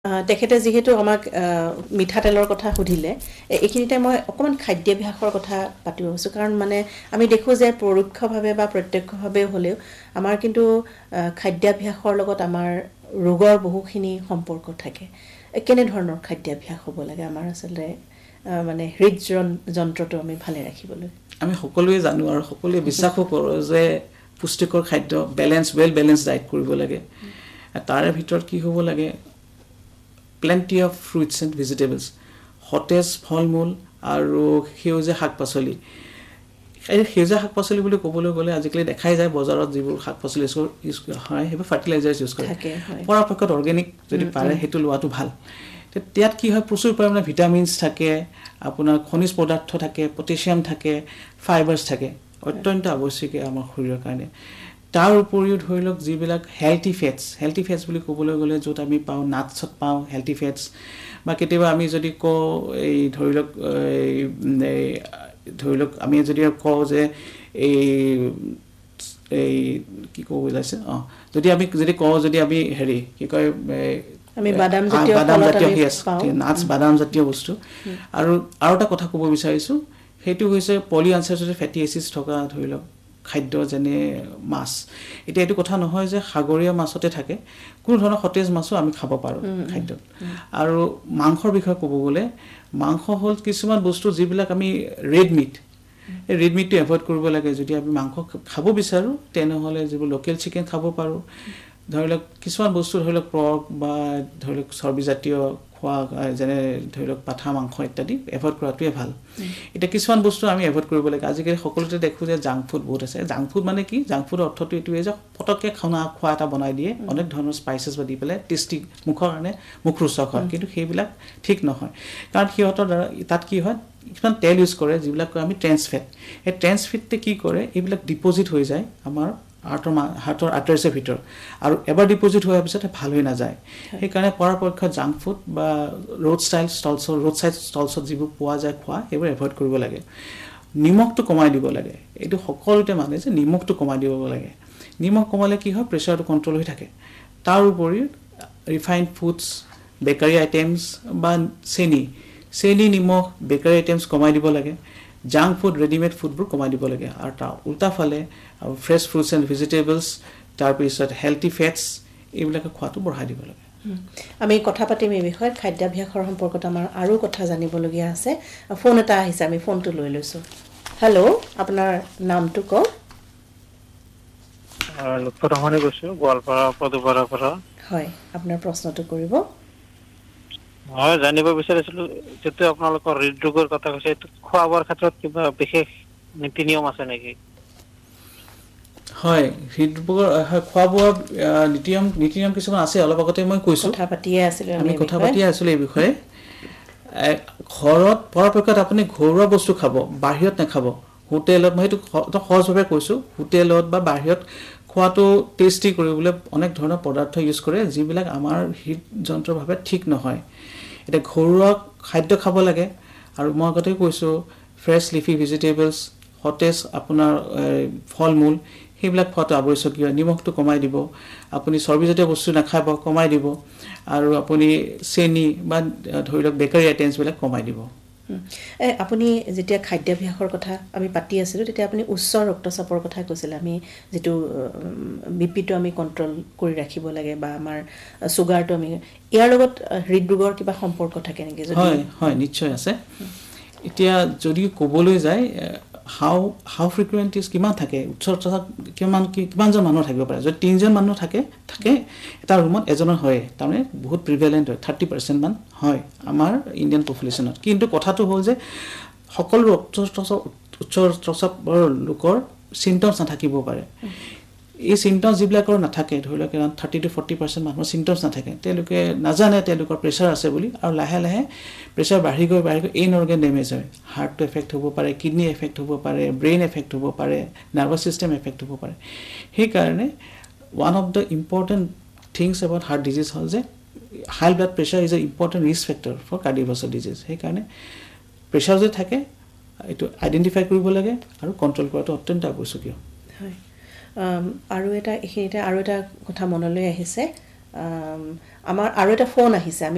তেখেতে যেহেতু আমাক মিঠাতেলৰ কথা সুধিলে এইখিনিতে মই অকমান খাদ্যাভ্যাসৰ কথা পাতিব বিচাৰিছো কাৰণ মানে আমি দেখো যে পৰোক্ষভাৱে বা প্ৰত্যক্ষভাৱে হলেও আমাৰ কিন্তু খাদ্যাভ্যাসৰ লগত আমাৰ ৰোগৰ বহুখিনি সম্পৰ্ক থাকে কেনে ধৰণৰ খাদ্যাভ্যাস হ'ব লাগে আমাৰ আসলে মানে হৃদযন্ত্ৰটো আমি ভালে ৰাখিবলৈ আমি সকলোৱে জানো আৰু সকলোৱে বিশ্বাসও কৰো যে পুষ্টিকৰ খাদ্য ৱেল বেলেন্স ডায়েট কৰিব লাগে তাৰে ভিতৰত কি হ'ব লাগে plenty of fruits and vegetables সতেজ ফলমূল আৰু সেউজীয়া শাক-পাচলি এই সেউজীয়া শাক-পাচলি বুলি ক'বলৈ গ'লে আজিকালি দেখাই যায় বজাৰত যিবোৰ শাক-পাচলি ইউজ হয় হেবোৰ ফাৰ্টিলাইজাৰ্ছ ইউজ কৰে পৰাপক্ষত অৰ্গেনিক যদি পাৰে হেতু লোৱাটো ভাল তেতিয়াত কি হয় প্ৰচুৰ পৰিমাণে ভিটামিনছ থাকে আপোনাৰ খনিজ পদাৰ্থ থাকে পটাছিয়াম থাকে ফাইবাৰছ থাকে অত্যন্ত আৱশ্যকীয় আমাৰ শৰীৰৰ কাৰণে তাৰ উপৰিও ধৰি লওক যিবিলাক হেলথি ফেটছ বুলি ক'বলৈ গ'লে য'ত আমি পাওঁ নাটছত পাওঁ হেলথি ফেটছ বা কেতিয়াবা আমি যদি কওঁ এই ধৰি লওক আমি যদি কওঁ যে এই কি ক'ব ওলাইছে যদি আমি হেৰি কি কয় আমি বাদাম জাতীয় নাটছ বাদাম জাতীয় বস্তু আৰু এটা কথা ক'ব বিচাৰিছো হেতু হৈছে পলিআনস্যাচুৰেটেড ফেটি এচিডছ থকা ধৰি লওক খাদ্য যেনে মাছ এতিয়া এইটো কথা নহয় যে সাগৰীয় মাছতে থাকে কোনো ধৰণৰ সতেজ মাছো আমি খাব পাৰো খাদ্য আৰু মাংসৰ বিষয়ে ক'ব গ'লে মাংস হল কিছুমান বস্তু যিবিলাক আমি ৰেড মিটটো এভয়েড কৰিব লাগে যদি আমি মাংস খাব বিচাৰো তেনেহলে যিবোৰ লোকেল চিকেন খাব পাৰো ধৰি লওক কিছুমান বস্তু ধৰি লওক পৰ্ক বা ধৰি লওক চৰ্বি জাতীয় খোৱা যেনে ধৰি লওক পাঠা মাংস ইত্যাদি এভয়েড কৰাটোৱে ভাল এটা কিছুমান বস্তু আমি এভয়েড কৰিব লাগে আজিকালি সকলোতে দেখো যে জাংক ফুড বহুত আছে জাংক ফুড মানে কি জাংক ফুডৰ অৰ্থটো এইটোৱে যে পটককে খোৱা এটা বনাই দিয়ে অনেক ধৰণৰ স্পাইচেছ বা দি পেলাই টেষ্টি মুখৰ কাৰণে মুখৰোচক হয় কিন্তু সেইবিলাক ঠিক নহয় কাৰণ সিহঁতৰ তাত কি হয় কিছুমান তেল ইউজ কৰে যিবিলাক আমি ট্ৰেন্স ফেট এই ট্ৰেন্স ফেটতে কি কৰে এইবিলাক ডিপজিট হৈ যায় আমাৰ হাৰ্টৰ আৰ্টাৰিছৰ ভিতৰত আৰু এবাৰ ডিপজিট হোৱাৰ পিছত ভাল হৈ নাযায় সেইকাৰণে পৰাপক্ষত জাংক ফুড বা ৰোড সাইড ষ্টলছত যিবোৰ পোৱা যায় খোৱা সেইবোৰ এভয়েড কৰিব লাগে নিমখটো কমাই দিব লাগে এইটো সকলোতে মানে যে নিমখটো কমাই দিব লাগে নিমখ কমালে কি হয় প্ৰেছাৰটো কন্ট্ৰল হৈ থাকে তাৰ উপৰি ৰিফাইন্ড ফুডছ বেকাৰী আইটেমছ বা চেনি নিমখ বেকাৰী আইটেমছ কমাই দিব লাগে জাংক ফুড ৰেডিমেড ফুডবোৰ কমাই দিব লাগে আৰু তাৰ উল্টা ফালে ফ্ৰেছ ফ্ৰুটছ এণ্ড ভেজিটেবলছ তাৰ পিছত হেলথি ফেটছ এইবিলাক খোৱাটো বঢ়াই দিব লাগে আমি কথা পাতিম এই বিষয়ত খাদ্যাভ্যাসৰ সম্পৰ্কত আমাৰ আৰু কথা জানিবলগীয়া আছে ফোন এটা আহিছে আমি ফোনটো লৈ লৈছো হেল্ল' আপোনাৰ নামটো কওক লুৎফুৰহমানে কৈছো গোৱালপাৰা পদুপাৰাৰ পৰা হয় আপোনাৰ প্ৰশ্নটো কৰিব মই জানিব বিচাৰিছিলো যেতে আপোনালোকৰ হৃদৰোগৰ কথা কৈছে খোৱা বোৱাৰ ক্ষেত্ৰত কিবা বিশেষ নীতি নিয়ম আছে নেকি হয় হৃদৰোগৰ খোৱা বোৱা নীতি নিয়ম কিছুমান আছে অলপ আগতে মই কৈছো কথা পাতিয়ে আছিলো এই বিষয়ে ঘৰত পৰাপক্ষত আপুনি ঘৰুৱা বস্তু খাব বাহিৰত নাখাব হোটেলত মই এইটো সহজভাৱে কৈছো হোটেলত বা বাহিৰত খোৱাটো টেষ্টি কৰিবলৈ অনেক ধৰণৰ পদাৰ্থ ইউজ কৰে যিবিলাক আমাৰ হৃদযন্ত্ৰৰ ভাৱে ঠিক নহয় এটা ঘৰুৱা খাদ্য খাব লাগে আৰু মই আগতে কৈছো ফ্ৰেছ লিফি ভেজিটেবলছ সতেজ আপোনাৰ ফলমূল সেইবিলাক খোৱাটো আৱশ্যকীয় নিমখটো কমাই দিব আপুনি চৰ্বিজাতীয় বস্তু নাখাব কমাই দিব আৰু আপুনি চেনি বা ধৰি লওক বেকাৰী আইটেমছ বিলাক কমাই দিব আপুনি যেতিয়া খাদ্যাভ্যাসৰ কথা আমি পাতি আছিলো তেতিয়া আপুনি উচ্চ ৰক্তচাপৰ কথা কৈছিল আমি যেটো বিপিটো আমি কন্ট্ৰোল কৰি ৰাখিব লাগে বা আমাৰ সুগাৰটো আমি ইয়াৰ লগত হৃদৰোগৰ কিবা সম্পৰ্ক থাকে নেকি যদি হয় নিশ্চয় আছে এতিয়া যদি ক'বলৈ যায় হাউ ফ্ৰিকুৱেন্ট ইজ কিমান থাকে উচ্চ ৰক্তচাপ কিমানজন মানুহ থাকিব পাৰে যদি 3 জন মানুহ থাকে এটা ৰুমত এজনৰ হয় তাৰমানে বহুত প্ৰিভেলেন্ট হয় 30% মান হয় আমাৰ ইণ্ডিয়ান পপুলেশনত কিন্তু কথাটো হ'ল যে সকলো উচ্চ ৰক্তচাপৰ লোকৰ সিম্পটমছ নাথাকিব পাৰে এই সিম্পটমছ যিবিলাকৰ নাথাকে ধৰি লওক 30 to 40% মানুহৰ সিম্পটমছ নাথাকে তেওঁলোকে নাজানে তেওঁলোকৰ প্ৰেছাৰ আছে বুলি আৰু লাহে লাহে প্ৰেছাৰ বাঢ়ি গৈ ইন অৰ্গান ডেমেজ হয় হাৰ্টটো এফেক্ট হ'ব পাৰে কিডনি এফেক্ট হ'ব পাৰে ব্ৰেইন এফেক্ট হ'ব পাৰে নাৰ্ভাছ সিস্টেম এফেক্ট হ'ব পাৰে সেই কাৰণে one of the important things about heart disease হল যে high blood pressure is an important risk factor for cardiovascular disease সেই কাৰণে প্ৰেছাৰ যে থাকে এটো আইডেন্টিফাই কৰিব লাগে আৰু কন্ট্ৰোল কৰাটো অত্যন্ত আৱশ্যকীয় হয় আৰু এটা কথা মনলৈ আহিছে আমাৰ আৰু এটা ফোন আহিছে আমি